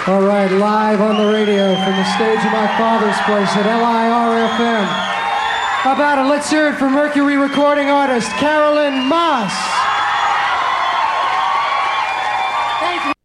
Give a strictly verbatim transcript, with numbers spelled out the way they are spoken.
All right, live on the radio from the stage of my father's place at L I R F M. How about it? Let's hear it for Mercury recording artist Carolyn Moss. Thank you.